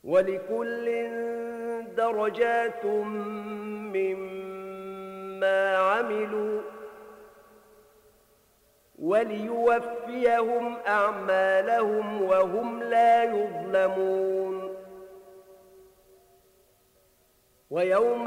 ولكل درجات مما عملوا وليوفيهم أعمالهم وهم لا يظلمون. ويوم